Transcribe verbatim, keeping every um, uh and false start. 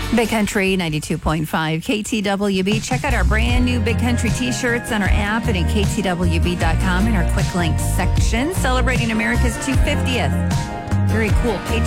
Big Country ninety-two point five K T W B. Check out our brand new Big Country t-shirts on our app and at K T W B dot com in our quick links section, celebrating America's two hundred fiftieth. Very cool. Patriot